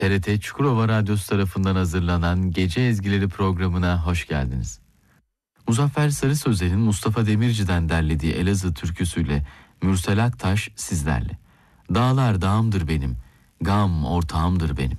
TRT Çukurova Radyosu tarafından hazırlanan Gece Ezgileri programına hoş geldiniz. Muzaffer Sarı Sözen'in Mustafa Demirci'den derlediği Elazığ türküsüyle Mürsel Aktaş sizlerle. Dağlar dağımdır benim, gam ortağımdır benim.